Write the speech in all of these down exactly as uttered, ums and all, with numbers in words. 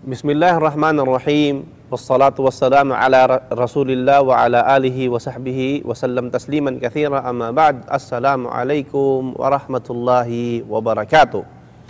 Bismillahirrahmanirrahim. Wassalatu wassalamu ala ra- Rasulillah wa ala alihi wa sahbihi wa sallam tasliman kathira amma ba'd. Assalamu alaikum warahmatullahi wabarakatuh.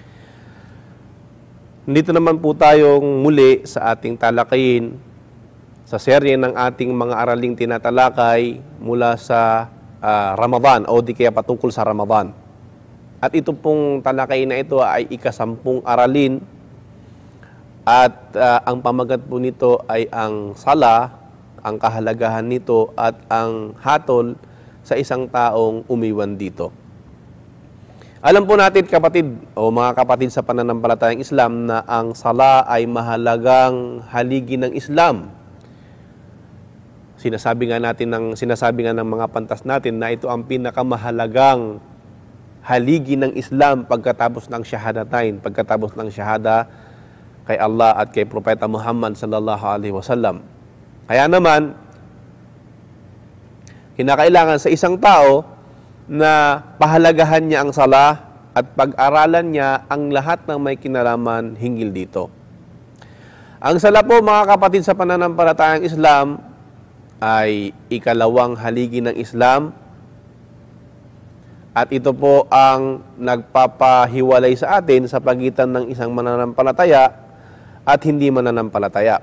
Nandito naman po tayong muli sa ating talakayin sa serye ng ating mga araling tinatalakay mula sa ah, Ramadan o di kaya patungkol sa Ramadan. At ito pong talakayin na ito ay ikasampung aralin. At uh, ang pamagat po nito ay ang sala, ang kahalagahan nito at ang hatol sa isang taong umiwan dito. Alam po natin kapatid o mga kapatid sa pananampalatayang Islam na ang sala ay mahalagang haligi ng Islam. Sinasabi nga natin ng sinasabi nga ng mga pantas natin na ito ang pinakamahalagang haligi ng Islam pagkatapos ng shahadatain, pagkatapos ng shahada kay Allah at kay Propeta Muhammad sallallahu alaihi wasallam. Kaya naman, kinakailangan sa isang tao na pahalagahan niya ang sala at pag-aralan niya ang lahat ng may kinalaman hinggil dito. Ang sala po mga kapatid sa pananampalatayang Islam ay ikalawang haligi ng Islam at ito po ang nagpapahiwalay sa atin sa pagitan ng isang mananampalataya at hindi mananampalataya.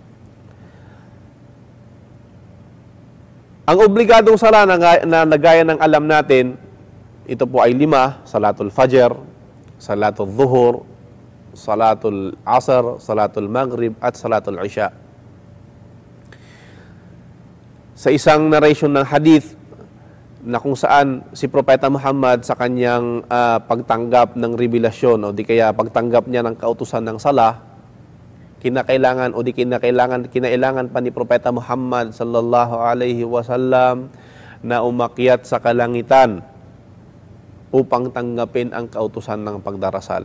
Ang obligadong sala na, na nagaya ng alam natin, ito po ay lima: Salatul Fajr, Salatul Zuhur, Salatul Asr, Salatul Maghrib, at Salatul Isha. Sa isang narration ng hadith na kung saan si Propeta Muhammad sa kanyang uh, pagtanggap ng revelasyon o di kaya pagtanggap niya ng kautusan ng sala, kinakailangan o di kinakailangan kinailangan pa ni Propeta Muhammad sallallahu alaihi wasallam na umakyat sa kalangitan upang tanggapin ang kautusan ng pagdarasal.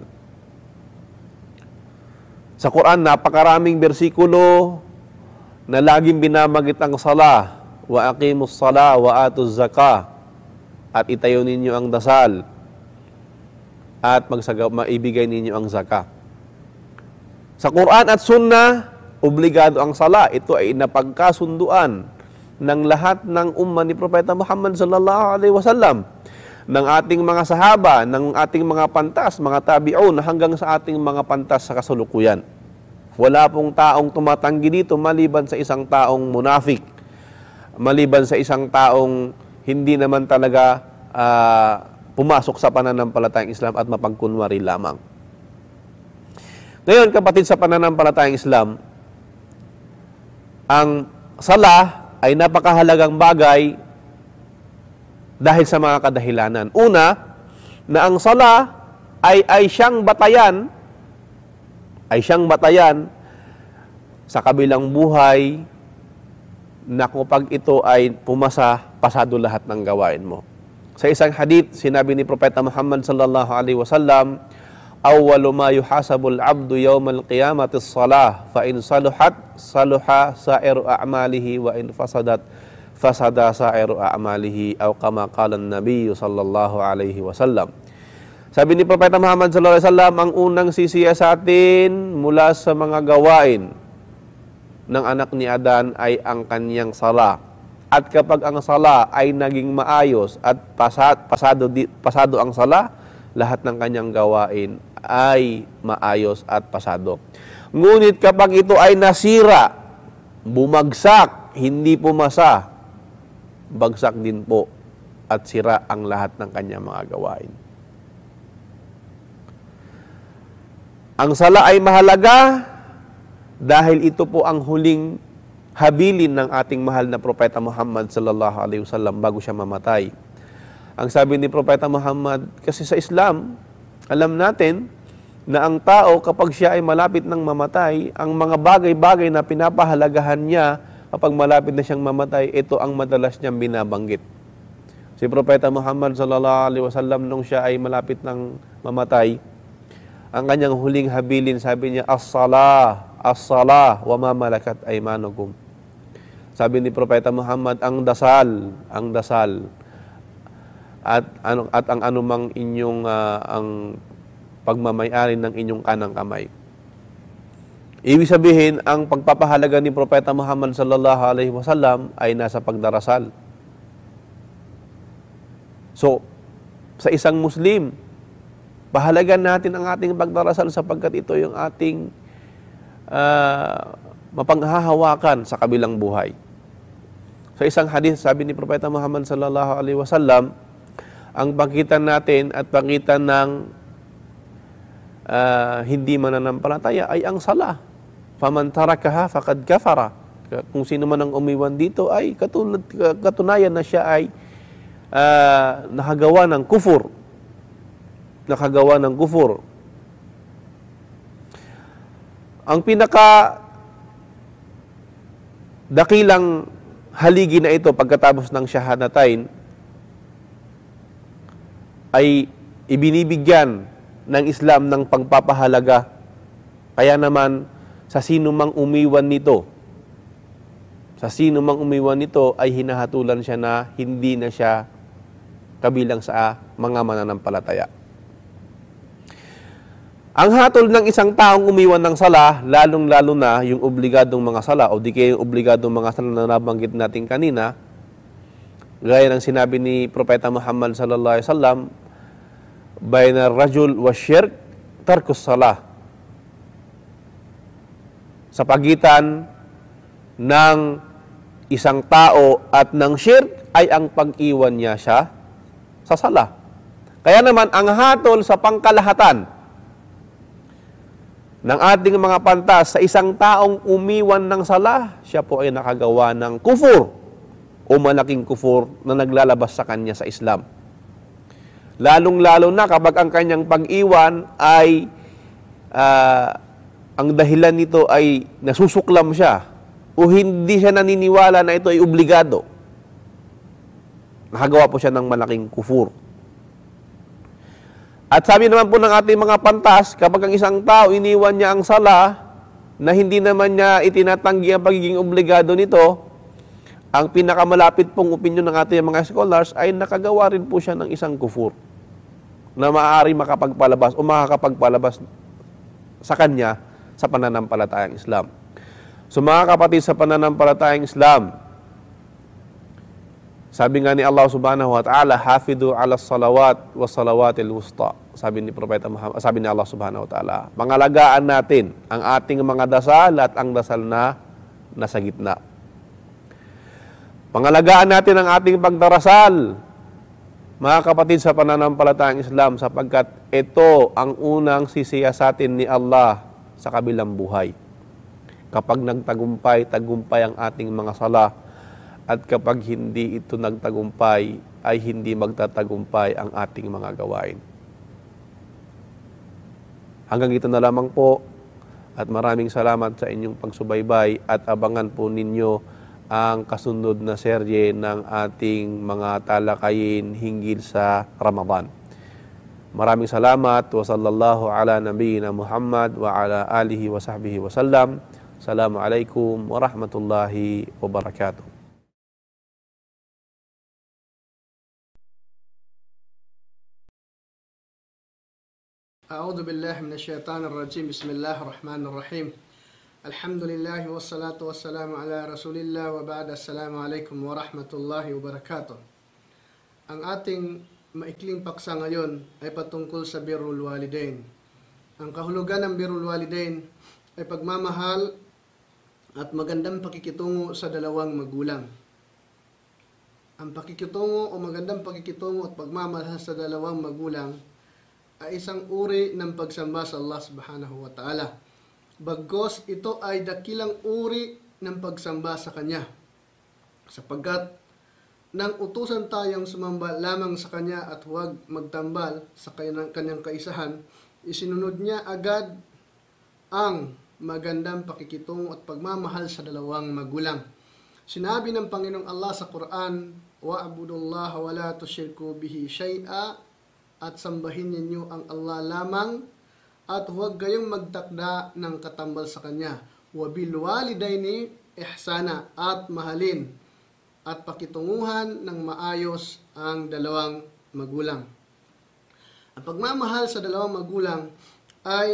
Sa Quran, napakaraming bersikulo na laging binamagit ang sala, wa aqimus sala wa atuz zakah, at itayo ninyo ang dasal at magsagaw maibigay ninyo ang zakah. Sa Quran at Sunnah, obligado ang sala. Ito ay napagkasunduan ng lahat ng umma ni Propeta Muhammad sallallahu alaihi wasallam, ng ating mga sahaba, ng ating mga pantas, mga tabi'un, hanggang sa ating mga pantas sa kasulukuyan. Wala pong taong tumatanggi dito maliban sa isang taong munafik, maliban sa isang taong hindi naman talaga uh, pumasok sa pananampalatayang Islam at mapagkunwari lamang. Ngayon, kapatid sa pananampalatayang Islam, ang sala ay napakahalagang bagay dahil sa mga kadahilanan. Una, na ang sala ay, ay siyang batayan, ay siyang batayan sa kabilang buhay na kapag ito ay pumasa, pasado lahat ng gawain mo. Sa isang hadith, sinabi ni Propeta Muhammad sallallahu alaihi wasallam, awwalu ma yuhasabul abdu yawmal qiyamati as-salah fa in saluhat saluha sa'iru a'malihi wa in fasadat fasada sa'iru a'malihi aw kama qala an-nabiy sallallahu alaihi wasallam. Sabi ni Propeta Muhammad sallallahu alaihi wasallam, ang unang sisiya sa atin mula sa mga gawain ng anak ni Adan ay ang kanyang sala. At kapag ang sala ay naging maayos at pasad, pasado, pasado ang sala, lahat ng kanyang gawain ay maayos at pasado. Ngunit kapag ito ay nasira, bumagsak, hindi pumasa, bagsak din po at sira ang lahat ng kanyang mga gawain. Ang sala ay mahalaga dahil ito po ang huling habilin ng ating mahal na Propeta Muhammad sallallahu alaihi wasallam bago siya mamatay. Ang sabi ni Propeta Muhammad, kasi sa Islam, alam natin na ang tao kapag siya ay malapit ng mamatay, ang mga bagay-bagay na pinapahalagahan niya kapag malapit na siyang mamatay, ito ang madalas niyang binabanggit. Si Propeta Muhammad sallallahu alaihi wasallam nung siya ay malapit ng mamatay, ang kanyang huling habilin, sabi niya, as-salah, as-salah, wa ma malakat aymanukum. Sabi ni Propeta Muhammad, ang dasal, ang dasal, at ano at ang anumang inyong uh, ang pagmamay-ari ng inyong kanang kamay. Ibig sabihin, ang pagpapahalaga ni Propeta Muhammad sallallahu alaihi wasallam ay nasa pagdarasal. So, sa isang Muslim, pahalagan natin ang ating pagdarasal sapagkat ito yung ating uh, mapanghahawakan sa kabilang buhay. Sa isang hadith, sabi ni Propeta Muhammad sallallahu alaihi wasallam, ang pagitan natin at pagitan ng uh, hindi mananampalataya ay ang sala. Faman tarakaha faqad kafara. Kung sino man ang umiwan dito ay katulad katunayan na siya ay uh, nakagawa ng kufur. Nakagawa ng kufur. Ang pinaka dakilang haligi na ito pagkatapos ng syahadatain ay ibinibigyan ng Islam ng pagpapahalaga. Kaya naman sa sino mang umiwan nito, sa sino mang umiwan nito ay hinahatulan siya na hindi na siya kabilang sa mga mananampalataya. Ang hatol ng isang taong umiwan ng sala, lalong-lalo na yung obligadong mga sala o di kaya yung obligadong mga sala na nabanggit natin kanina, gaya ng sinabi ni Propeta Muhammad sallallahu alaihi wasallam, bayna rajul wa syirk tarkus salah. Sa pagitan ng isang tao at ng syirk ay ang pag-iwan niya siya sa sala. Kaya naman, ang hatol sa pangkalahatan ng ating mga pantas sa isang taong umiwan ng sala, siya po ay nakagawa ng kufur o malaking kufur na naglalabas sa kanya sa Islam. Lalong-lalo na kapag ang kanyang pag-iwan ay uh, ang dahilan nito ay nasusuklam siya o hindi siya naniniwala na ito ay obligado. Nakagawa po siya ng malaking kufur. At sabi naman po ng ating mga pantas, kapag ang isang tao iniwan niya ang sala na hindi naman niya itinatanggi ang pagiging obligado nito, ang pinakamalapit pong opinion ng ating mga scholars ay nakagawa rin po siya ng isang kufur na maaari makapagpalabas o makakapagpalabas sa kanya sa pananampalatayang Islam. So mga kapatid, sa pananampalatayang Islam, sabi nga ni Allah subhanahu wa ta'ala, hafidhu ala salawat wa salawatil wusta. Sabi ni Propeta Muhammad, sabi ni Allah subhanahu wa ta'ala, pangalagaan natin ang ating mga dasal at ang dasal na nasa gitna. Pangalagaan natin ang ating pagdarasal, mga kapatid, sa pananampalatayang Islam, sapagkat ito ang unang sisiyasatin ni Allah sa kabilang buhay. Kapag nagtagumpay, tagumpay ang ating mga sala, at kapag hindi ito nagtagumpay, ay hindi magtatagumpay ang ating mga gawain. Hanggang ito na lamang po, at maraming salamat sa inyong pagsubaybay, at abangan po ninyo ang kasunod na serye ng ating mga talakayin hinggil sa Ramadan. Maraming salamat. Wa sallallahu ala nabiyyina Muhammad wa ala alihi wa sahbihi wa sallam. Assalamualaikum warahmatullahi wabarakatuh. أعوذ بالله من الشيطان الرجيم بسم الله الرحمن الرحيم الحمد لله والصلاة والسلام على رسول الله وبعد السلام عليكم ورحمة الله وبركاته. Ang ating maikling paksa ngayon ay patungkol sa birrul walidain. Ang kahulugan ng birrul walidain ay pagmamahal at magandang pakikitungo sa dalawang magulang. Ang pakikitungo o magandang pakikitungo at pagmamahal sa dalawang magulang ay isang uri ng pagsamba sa Allah subhanahu wa ta'ala. Bagkos ito ay dakilang uri ng pagsamba sa Kanya. Sapagkat nang utusan tayong sumamba lamang sa Kanya at huwag magtambal sa kanyang, kanyang kaisahan, isinunod niya agad ang magandang pakikitungo at pagmamahal sa dalawang magulang. Sinabi ng Panginoong Allah sa Quran, wa'budullaha wa la tusyriku bihi syai'a, at sambahin ninyo ang Allah lamang at huwag kayong magtakda ng katambal sa Kanya. Wa bil walidaini ihsana, at mahalin at pakitunguhan ng maayos ang dalawang magulang. Ang pagmamahal sa dalawang magulang ay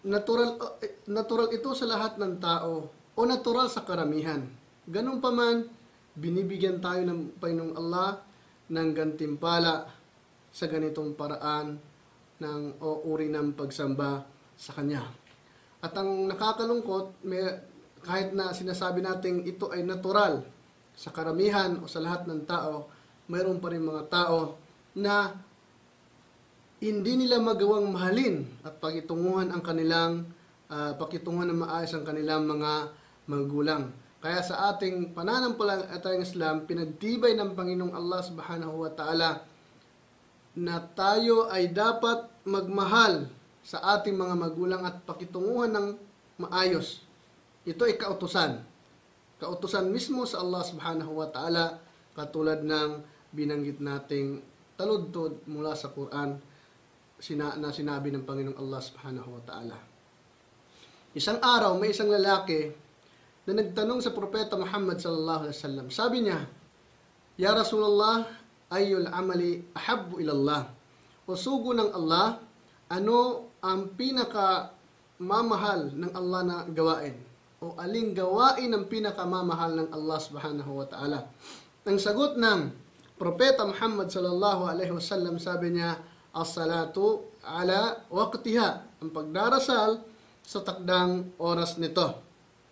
natural natural ito sa lahat ng tao o natural sa karamihan. Ganun pa man, binibigyan tayo ng Panginoong Allah ng gantimpala sa ganitong paraan ng o uri ng pagsamba sa Kanya. At ang nakakalungkot, may, kahit na sinasabi natin ito ay natural sa karamihan o sa lahat ng tao, mayroon pa rin mga tao na hindi nila magawang mahalin at pakitunguhan ang kanilang uh, pakitunguhan ng maayos ang kanilang mga magulang. Kaya sa ating pananampalatayang Islam, pinagtibay ng Panginoong Allah Subhanahu wa Ta'ala na tayo ay dapat magmahal sa ating mga magulang at pakitunguhan ng maayos. Ito ay kautusan. Kautusan mismo sa Allah Subhanahu wa Ta'ala, katulad ng binanggit nating taludtod mula sa Quran sina, na sinabi ng Panginoong Allah Subhanahu wa Ta'ala. Isang araw, may isang lalaki na nagtanong sa Propeta Muhammad sallallahu alaihi wasallam. Sabi niya, "Ya Rasulullah, ayyul amali ahabbu ilallah?" O sugo ng Allah, ano ang pinaka mamahal ng Allah na gawain? O aling gawain ang pinakamamahal ng Allah Subhanahu wa Ta'ala? Ang sagot ng Propeta Muhammad sallallahu alaihi wasallam, sabi niya, "As-salatu ala waqtiha." Ang pagdarasal sa takdang oras nito.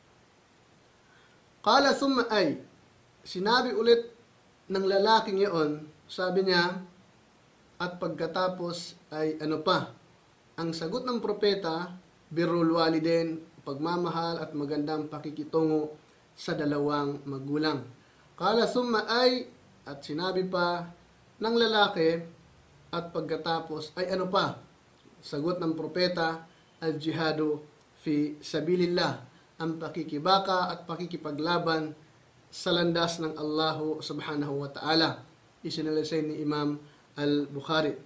Qala thumma ay, sinabi ulit ng lalaking iyon, sabi niya, at pagkatapos ay ano pa? Ang sagot ng propeta, birrul walidain, pagmamahal at magandang pakikitungo sa dalawang magulang. Qala thumma ay, at sinabi pa ng lalaki, at pagkatapos ay ano pa? Sagot ng propeta, al-jihadu fi sabilillah, ang pakikibaka at pakikipaglaban sa landas ng Allah Subhanahu wa Ta'ala. Isinalaysay ni Imam Al-Bukhari.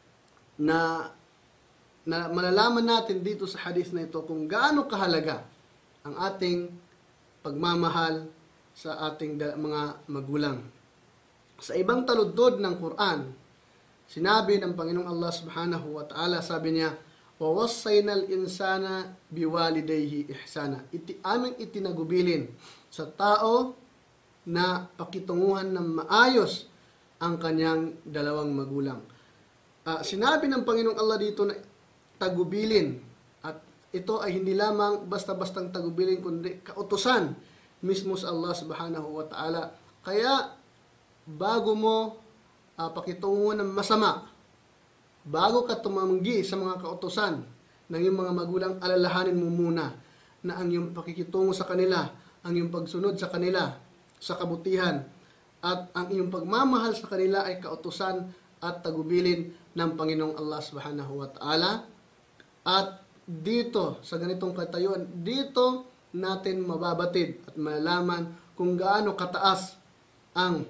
Na, na malalaman natin dito sa hadith na ito kung gaano kahalaga ang ating pagmamahal sa ating mga magulang. Sa ibang taludtod ng Quran, sinabi ng Panginoong Allah Subhanahu wa Ta'ala, sabi niya, "Wawassayna al-insana biwalidayhi ihsana." Iti aming itinagubilin sa tao na pakitunguhan ng maayos ang kanyang dalawang magulang. Uh, sinabi ng Panginoong Allah dito na tagubilin, at ito ay hindi lamang basta-bastang tagubilin, kundi kautusan mismo sa Allah Subhanahu wa Ta'ala. Kaya bago mo uh, pakitunguhan ng masama, bago ka tumanggi sa mga kautusan ng iyong mga magulang, alalahanin mo muna na ang iyong pakikitungo sa kanila, ang iyong pagsunod sa kanila, sa kabutihan, at ang iyong pagmamahal sa kanila ay kautusan at tagubilin ng Panginoong Allah Subhanahu wa Ta'ala. At dito, sa ganitong katayuan, dito natin mababatid at malalaman kung gaano kataas ang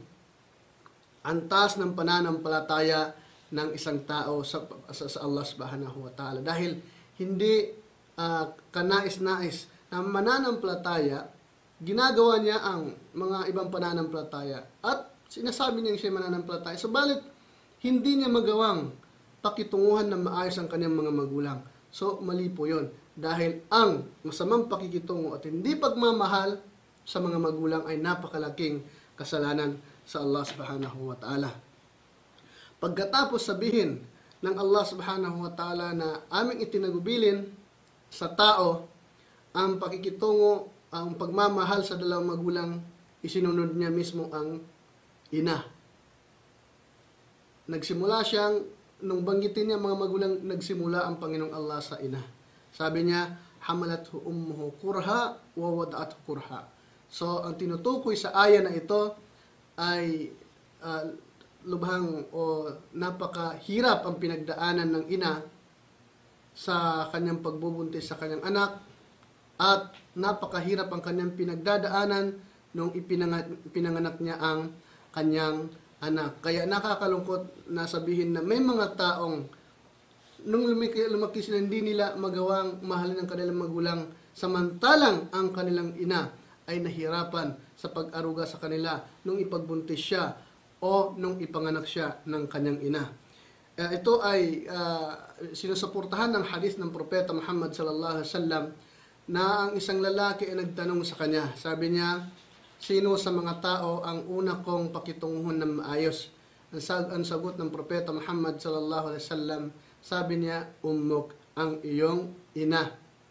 antas ng pananampalataya ng isang tao sa, sa, sa Allah Subhanahu wa Ta'ala. Dahil hindi uh, kanais-nais na mananampalataya, ginagawa niya ang mga ibang pananampalataya at sinasabi niya siya mananampalataya. Subalit, hindi niya magawang pakitunguhan ng maayos ang kanyang mga magulang. So, mali po yun. Dahil ang masamang pakikitungo at hindi pagmamahal sa mga magulang ay napakalaking kasalanan sa Allah Subhanahu wa Ta'ala. Pagkatapos sabihin ng Allah Subhanahu wa Ta'ala na aming itinagubilin sa tao ang pakikitungo, ang pagmamahal sa dalawang magulang, isinunod niya mismo ang ina. Nagsimula siyang, nung banggitin niya mga magulang, nagsimula ang Panginoong Allah sa ina. Sabi niya, hamalathu ummuhu kurha wa wada'athu kurha. So, ang tinutukoy sa aya na ito ay uh, lubhang o napakahirap ang pinagdaanan ng ina sa kanyang pagbubuntis sa kanyang anak, at napakahirap ang kanyang pinagdadaanan nung ipinanganak, ipinanganak niya ang kanyang anak. Kaya nakakalungkot na sabihin na may mga taong nung lumaki, lumaki sila, hindi nila magawang mahalin ang kanilang magulang, samantalang ang kanilang ina ay nahirapan sa pag-aruga sa kanila nung ipagbuntis siya o nung ipanganak siya ng kanyang ina. Uh, ito ay uh, sinusuportahan ng hadith ng Propeta Muhammad sallallahu alaihi wasallam na ang isang lalaki ay nagtanong sa kanya. Sabi niya, sino sa mga tao ang una kong pakitunguhan ng maayos? Ang, sag ang sagot ng Propeta Muhammad sallallahu alaihi wasallam, sabi niya, ummuk, ang iyong ina.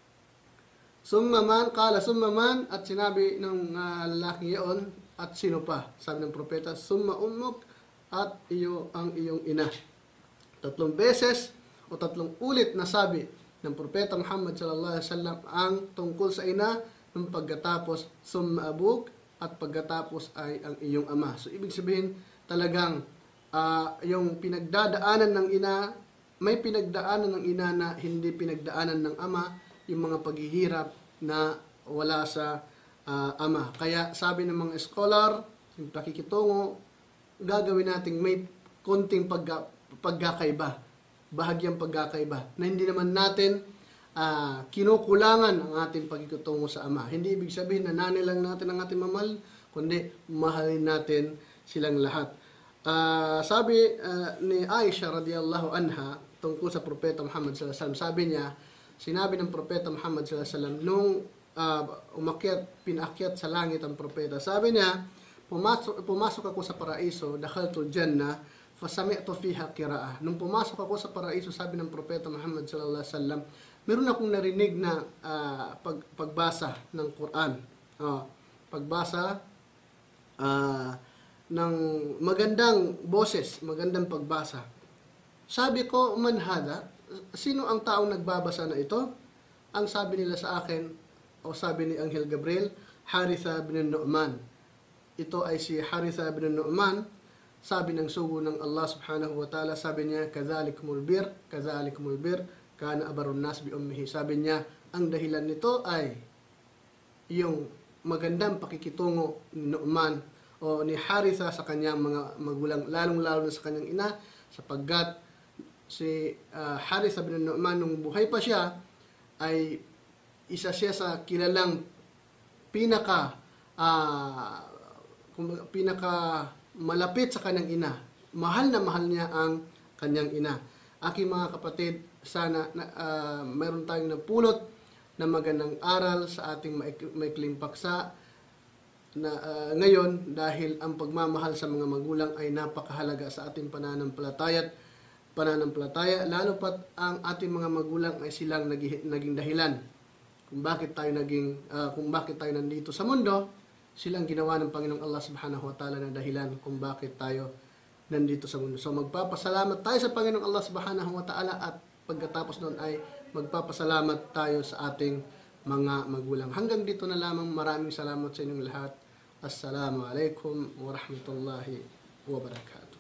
Summaman, kala summaman, at sinabi ng uh, lalaki iyon, at sino pa? Sabi ng Propeta, summa ummuk, at iyo ang iyong ina. Tatlong beses o tatlong ulit na sabi ng Propeta Muhammad sallallahu alaihi wasallam ang tungkol sa ina, ng pagkatapos summa abuk, at pagkatapos ay ang iyong ama. So ibig sabihin talagang uh, yung pinagdadaanan ng ina, may pinagdaanan ng ina na hindi pinagdaanan ng ama, yung mga paghihirap na wala sa uh, ama. Kaya sabi ng mga scholar, yung pakikitungo, gagawin nating may konting pagka pagkakaiba, bahagyang pagkakaiba, na hindi naman natin uh, kinukulangan ang ating pagkikutungo sa ama. Hindi ibig sabihin na nanay lang natin ang ating mamahal, kundi mahalin natin silang lahat. Uh, sabi uh, ni Aisha radhiyallahu anha tungkol sa Propeta Muhammad sallallahu alaihi wasallam, sabi niya, sinabi ng Propeta Muhammad sallallahu alaihi wasallam nung uh, umakyat, pinakyat sa langit ang Propeta, sabi niya, pumasok, pumasok ako sa paraiso, dakhaltul jannah, fasami'tu fiha qira'ah. Nung pumasok ako sa paraiso, sabi ng Propeta Muhammad sallallahu alaihi wasallam, meron akong narinig na uh, pag, pagbasa ng Quran. Uh, pagbasa uh, ng magandang boses, magandang pagbasa. Sabi ko, man hada? Sino ang taong nagbabasa na ito? Ang sabi nila sa akin, o sabi ni Anghel Gabriel, Haritha bin Nu'man. Ito ay si Haritha bin Nu'man. Sabi ng sugo ng Allah subhanahu wa ta'ala, sabi niya, kadhalikumul bir, kadhalikumul bir, kana abarun nas bi ummihi. Sabi niya, ang dahilan nito ay yung magandang pakikitungo ni Nu'man o ni Haritha sa kanyang mga magulang, lalong-lalo na sa kanyang ina, sapagkat si uh, Haritha bin Nu'man nung buhay pa siya ay isa siya sa kilalang pinaka uh, pinaka malapit sa kanyang ina. Mahal na mahal niya ang kanyang ina. Aking mga kapatid, sana na, uh, mayroon tayong napulot na magandang aral sa ating maikling paksa na uh, ngayon, dahil ang pagmamahal sa mga magulang ay napakahalaga sa ating pananampalataya pananampalataya, lalo pat ang ating mga magulang ay silang naging, naging dahilan kung bakit tayo naging uh, kung bakit tayo nandito sa mundo. Silang ginawa ng Panginoong Allah subhanahu wa ta'ala na dahilan kung bakit tayo nandito sa mundo. So magpapasalamat tayo sa Panginoong Allah subhanahu wa ta'ala, at pagkatapos noon ay magpapasalamat tayo sa ating mga magulang. Hanggang dito na lamang. Maraming salamat sa inyong lahat. Assalamu alaikum wa rahmatullahi wa barakatuh.